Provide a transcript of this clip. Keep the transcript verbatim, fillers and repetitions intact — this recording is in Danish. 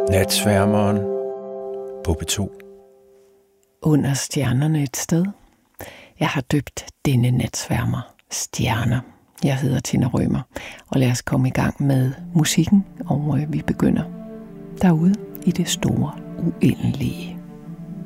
Natsværmeren på P to. Under stjernerne et sted. Jeg har døbt denne natsværmer Stjerner. Jeg hedder Tina Rømer, og lad os komme i gang med musikken, og vi begynder derude i det store uendelige.